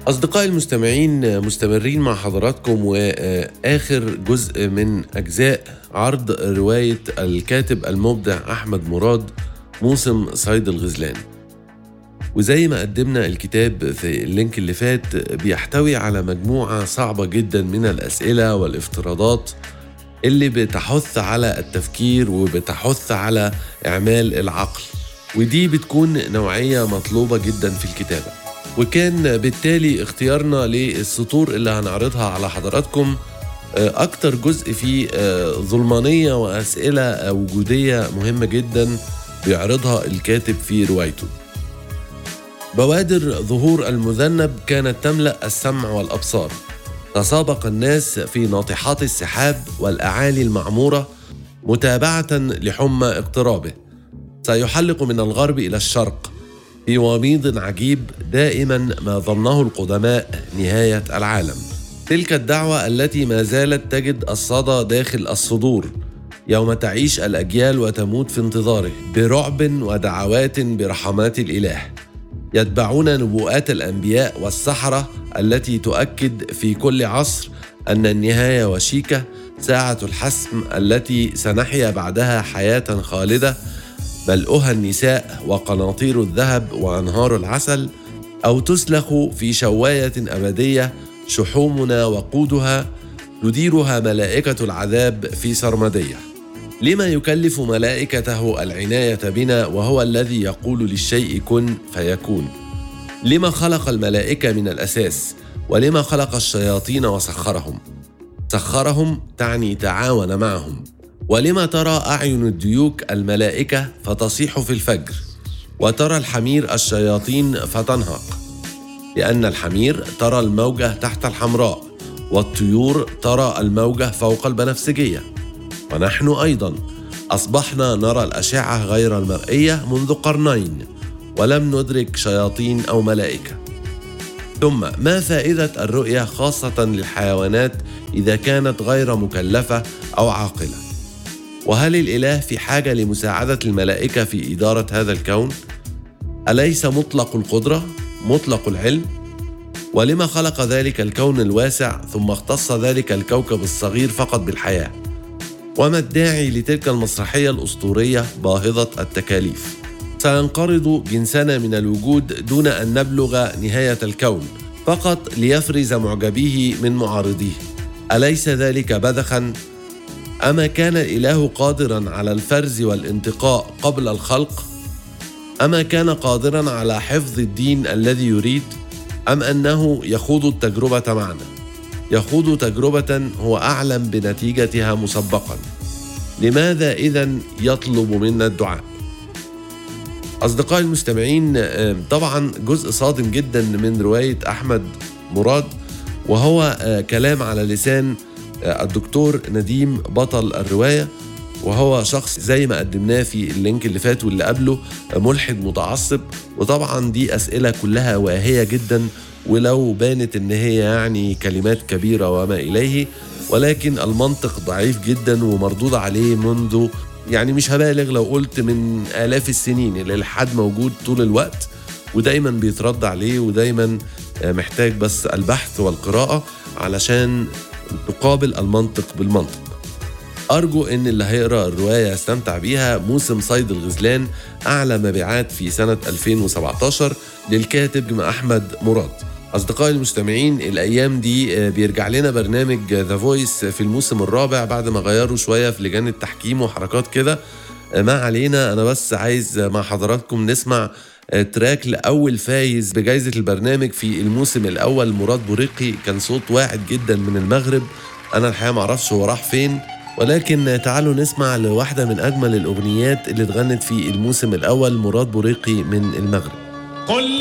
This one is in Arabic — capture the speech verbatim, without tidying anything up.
أصدقائي المستمعين، مستمرين مع حضراتكم وآخر جزء من أجزاء عرض رواية الكاتب المبدع أحمد مراد موسم صيد الغزلان. وزي ما قدمنا الكتاب في اللينك اللي فات، بيحتوي على مجموعة صعبة جدا من الأسئلة والافتراضات اللي بتحث على التفكير وبتحث على إعمال العقل، ودي بتكون نوعية مطلوبة جدا في الكتابة. وكان بالتالي اختيارنا للسطور اللي هنعرضها على حضراتكم أكتر جزء فيه ظلمانية وأسئلة وجودية مهمة جدا بيعرضها الكاتب في روايته. بوادر ظهور المذنب كانت تملأ السمع والأبصار، تسابق الناس في ناطحات السحاب والأعالي المعمورة متابعة لحمى اقترابه. سيحلق من الغرب إلى الشرق في وميض عجيب، دائما ما ظنه القدماء نهاية العالم. تلك الدعوة التي ما زالت تجد الصدى داخل الصدور، يوم تعيش الأجيال وتموت في انتظاره برعب ودعوات برحمات الإله. يتبعون نبوءات الأنبياء والسحرة التي تؤكد في كل عصر أن النهاية وشيكة، ساعة الحسم التي سنحيا بعدها حياة خالدة ملؤها النساء وقناطير الذهب وأنهار العسل، أو تسلخ في شواية أبدية شحومنا وقودها تديرها ملائكة العذاب في سرمدية. لما يكلف ملائكته العناية بنا وهو الذي يقول للشيء كن فيكون؟ لما خلق الملائكة من الأساس؟ ولما خلق الشياطين وسخرهم؟ سخرهم تعني تعاون معهم. ولما ترى أعين الديوك الملائكة فتصيح في الفجر، وترى الحمير الشياطين فتنهق؟ لأن الحمير ترى الموجة تحت الحمراء، والطيور ترى الموجة فوق البنفسجية. ونحن أيضا أصبحنا نرى الأشعة غير المرئية منذ قرنين، ولم ندرك شياطين أو ملائكة. ثم ما فائدة الرؤية خاصة للحيوانات إذا كانت غير مكلفة أو عاقلة؟ وهل الإله في حاجة لمساعدة الملائكة في إدارة هذا الكون؟ أليس مطلق القدرة مطلق العلم؟ ولما خلق ذلك الكون الواسع ثم اختص ذلك الكوكب الصغير فقط بالحياة؟ وما الداعي لتلك المسرحية الأسطورية باهظة التكاليف؟ سينقرض جنسنا من الوجود دون أن نبلغ نهاية الكون، فقط ليفرز معجبيه من معارضيه. أليس ذلك بذخا؟ أما كان الإله قادرا على الفرز والانتقاء قبل الخلق؟ أما كان قادرا على حفظ الدين الذي يريد؟ أم أنه يخوض التجربة معنا؟ يخوض تجربة هو أعلم بنتيجتها مسبقا. لماذا إذن يطلب منا الدعاء؟ أصدقائي المستمعين، طبعا جزء صادم جدا من رواية أحمد مراد، وهو كلام على لسان الدكتور نديم بطل الرواية، وهو شخص زي ما قدمناه في اللينك اللي فات واللي قبله ملحد متعصب. وطبعا دي أسئلة كلها واهية جدا، ولو بانت ان هي يعني كلمات كبيرة وما إليه، ولكن المنطق ضعيف جدا ومردود عليه منذ، يعني مش هبالغ لو قلت من آلاف السنين. الإلحاد موجود طول الوقت ودايما بيترد عليه، ودايما محتاج بس البحث والقراءة علشان تقابل المنطق بالمنطق. أرجو إن اللي هيقرأ الرواية يستمتع بيها. موسم صيد الغزلان أعلى مبيعات في سنة ألفين وسبعتاشر للكاتب أحمد مراد. أصدقائي المستمعين، الأيام دي بيرجع لنا برنامج The Voice في الموسم الرابع بعد ما غيروا شوية في لجان التحكيم وحركات كده. ما علينا، أنا بس عايز مع حضراتكم نسمع تراك لأول فايز بجائزة البرنامج في الموسم الأول، مراد بوريقي. كان صوت واعد جدا من المغرب، أنا الحقيقة معرفش هو راح فين، ولكن تعالوا نسمع لواحدة من أجمل الأغنيات اللي اتغنت في الموسم الأول، مراد بوريقي من المغرب.